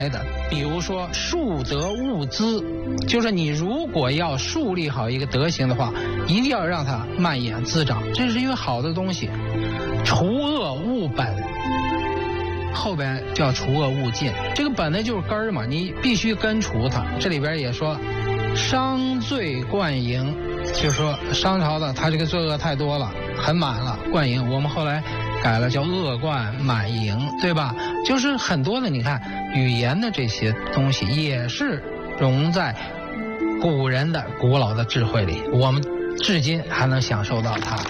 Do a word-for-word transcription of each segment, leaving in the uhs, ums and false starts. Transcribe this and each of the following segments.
的。比如说树德物滋，就是你如果要树立好一个德行的话，一定要让它蔓延滋长，这是一个好的东西。除恶务本，后边叫除恶务尽，这个本呢就是根儿嘛，你必须根除它。这里边也说商罪贯盈，就是说商朝的他这个罪恶太多了，很满了，贯盈。我们后来改了叫恶贯满盈，对吧？就是很多的，你看语言的这些东西也是融在古人的古老的智慧里，我们至今还能享受到它。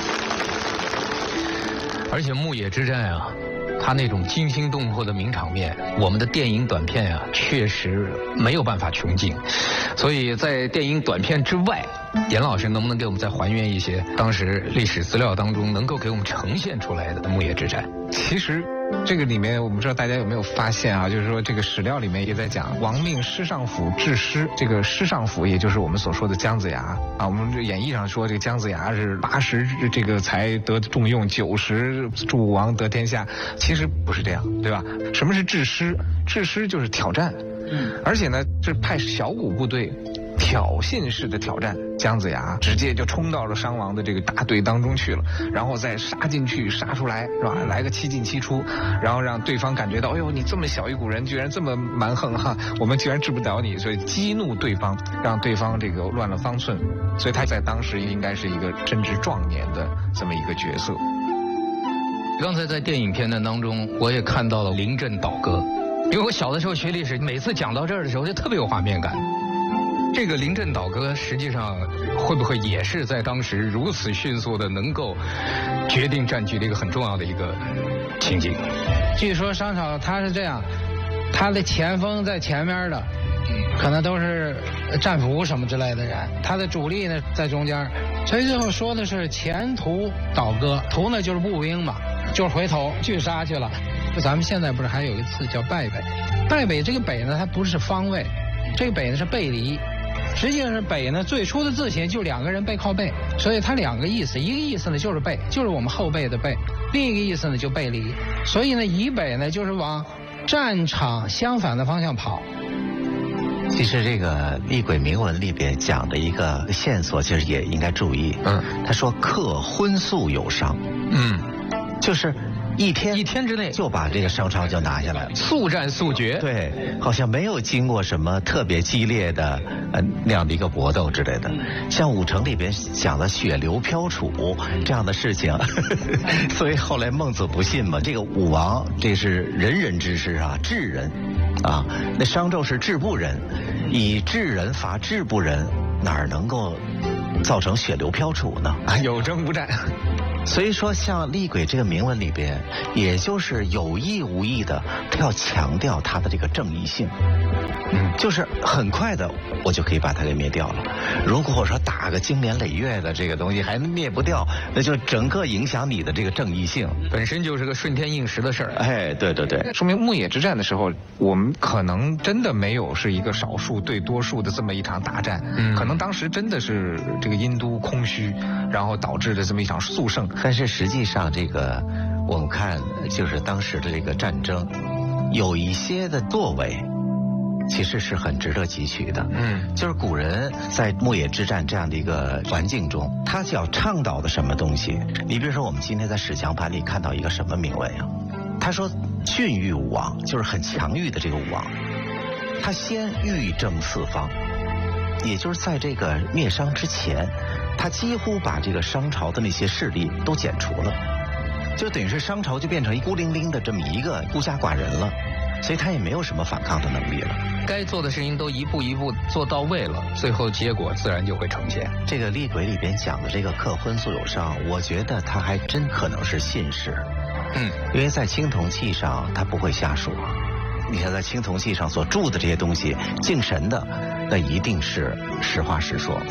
而且牧野之战啊，它那种惊心动魄的名场面，我们的电影短片啊，确实没有办法穷尽。所以在电影短片之外，严老师能不能给我们再还原一些当时历史资料当中能够给我们呈现出来的牧野之战？ 其实这个里面，我不知道大家有没有发现啊，就是说这个史料里面也在讲王命师上府治师，这个师上府也就是我们所说的姜子牙啊。我们这演义上说这个姜子牙是八十这个才得重用，九十助武王得天下，其实不是这样，对吧？什么是治师？治师就是挑战，嗯，而且呢，是派小股部队挑衅式的挑战，姜子牙直接就冲到了商王的这个大队当中去了，然后再杀进去杀出来，是吧？来个七进七出，然后让对方感觉到，哎呦，你这么小一股人居然这么蛮横哈，我们居然治不了你，所以激怒对方，让对方这个乱了方寸，所以他在当时应该是一个真知壮年的这么一个角色。 刚才在电影片段当中，我也看到了临阵倒戈，因为我小的时候学历史，每次讲到这儿的时候就特别有画面感。这个临阵倒戈实际上会不会也是在当时如此迅速的能够决定战局的一个很重要的一个情景？ 据说商朝他是这样，他的前锋在前面的可能都是战俘什么之类的人，他的主力呢在中间，所以最后说的是前途倒戈，途呢就是步兵嘛，就是回头去杀去了。咱们现在不是还有一次叫败北？败北这个北呢，它不是方位，这个北呢是背离。实际上是北呢，最初的字形就两个人背靠背，所以它两个意思，一个意思呢就是背，就是我们后背的背，另一个意思呢就背离，所以呢以北呢就是往战场相反的方向跑。 其实这个厉鬼铭文里边讲的一个线索，其实也应该注意。嗯，他说克荤素有商，嗯，就是一天一天之内就把这个商朝就拿下来了， 速战速决。 对，好像没有经过什么特别激烈的呃那样的一个搏斗之类的。像武城里边讲的血流飘杵这样的事情，呵呵，所以后来孟子不信嘛。这个武王这是仁人之师啊，智人啊，那商纣是智不仁，以智人伐智不仁，哪儿能够造成血流飘杵呢？ 啊，有征无战。 所以说，像厉鬼这个铭文里边，也就是有意无意的，他要强调他的这个正义性。嗯，就是很快的，我就可以把它给灭掉了。如果说打个经年累月的这个东西还灭不掉，那就整个影响你的这个正义性， 本身就是个顺天应时的事儿。 哎，对对对， 说明牧野之战的时候，我们可能真的没有是一个少数对多数的这么一场大战，嗯，可能当时真的是这个殷都空虚，然后导致的这么一场速胜。 但是实际上，这个我们看就是当时的这个战争，有一些的作为，其实是很值得汲取的。嗯，就是古人在牧野之战这样的一个环境中，他要倡导的什么东西？你比如说，我们今天在史强盘里看到一个什么铭文呀？他说训育武王，就是很强欲的这个武王，他先欲征四方，也就是在这个灭商之前，他几乎把这个商朝的那些势力都剪除了，就等于是商朝就变成一孤零零的这么一个孤家寡人了，所以他也没有什么反抗的能力了。 该做的事情都一步一步做到位了，最后结果自然就会呈现。 这个厉鬼里边讲的这个克荤素有商，我觉得他还真可能是信使。嗯，因为在青铜器上他不会瞎说。你看在青铜器上所铸的这些东西，敬神的，那一定是实话实说。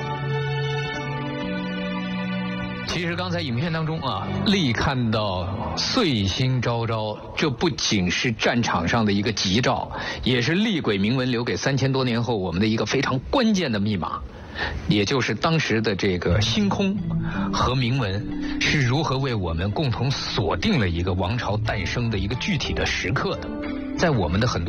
其实刚才影片当中啊，厉看到岁星昭昭，这不仅是战场上的一个吉兆，也是厉鬼铭文留给三千多年后我们的一个非常关键的密码，也就是当时的这个星空和铭文是如何为我们共同锁定了一个王朝诞生的一个具体的时刻的。在我们的很多